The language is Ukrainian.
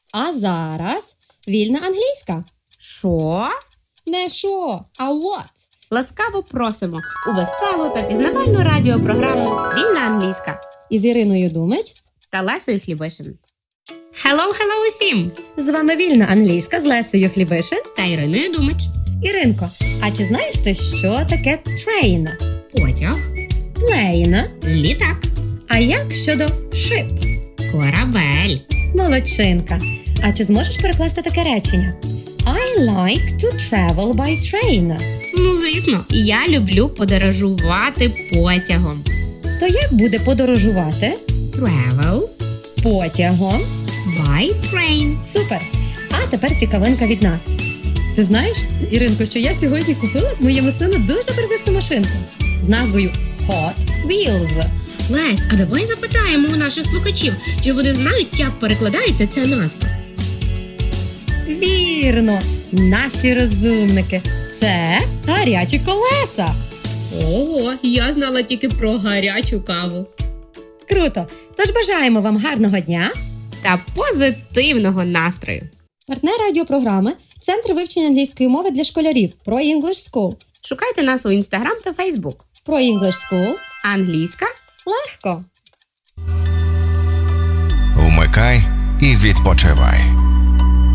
А зараз вільна англійська. Що? Не що, а what? Ласкаво просимо у веселу та пізнавальну радіопрограму «Вільна англійська» Із Іриною Думич та Лесею Хлібишин. Hello усім! з вами вільна англійська з Лесею Хлібишин Та Іриною Думич. Іринко, а чи знаєш ти, що таке train? Потяг. Plane. Літак. А як щодо ship? Корабель. Молодчинка. А чи зможеш перекласти таке речення? I like to travel by train. Ну, звісно, я люблю подорожувати потягом. То як буде подорожувати? Travel Потягом. by train. Супер! А тепер цікавинка від нас. Ти знаєш, Іринко, що я сьогодні купила з моєму сину дуже первисну машинку з назвою Hot Wheels. Лесь, а давай запитаємо у наших слухачів, чи вони знають, як перекладається ця назва. Вірно! Наші розумники. Це гарячі колеса. Ого, я знала тільки про гарячу каву. Круто! Тож бажаємо вам гарного дня Та позитивного настрою. Партнер радіопрограми – Центр вивчення англійської мови для школярів Pro English School. Шукайте нас у Instagram та Facebook. Pro English School Англійська легко. Вмикай і відпочивай.